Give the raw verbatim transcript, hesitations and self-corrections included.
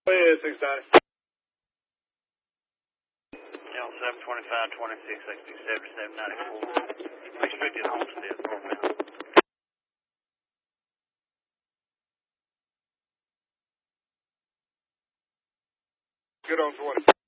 Yeah, six ninety. Yeah, seven twenty-five, twenty-six, sixty, seventy-seven, ninety-four. Restricted homestead program. Good on twenty.